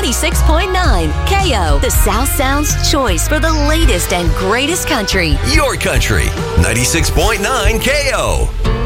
96.9 KO, the South Sound's choice for the latest and greatest country. Your country. 96.9 KO.